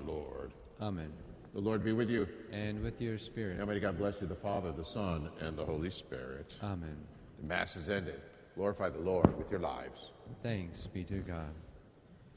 Lord. Amen. The Lord be with you. And with your spirit. Now may God bless you, the Father, the Son, and the Holy Spirit. Amen. The Mass is ended. Glorify the Lord with your lives. Thanks be to God.